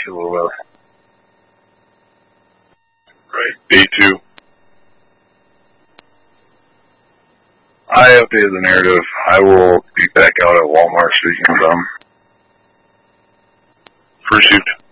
a little while. Right. Day 2. I updated the narrative. I will be back out at Walmart so you can come. First shoot.